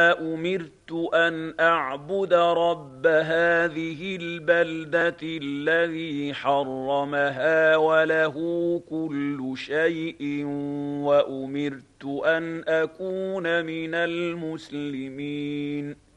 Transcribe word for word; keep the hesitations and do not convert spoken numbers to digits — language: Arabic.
أمرت أن أعبد رب هذه البلدة الذي حرمها وله كل شيء وأمرت أن أكون من المسلمين.